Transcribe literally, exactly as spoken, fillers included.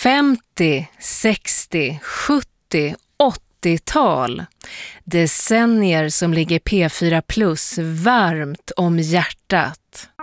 femtio, sextio, sjuttio, åttiotal. Decennier som ligger P fyra Plus varmt om hjärtat.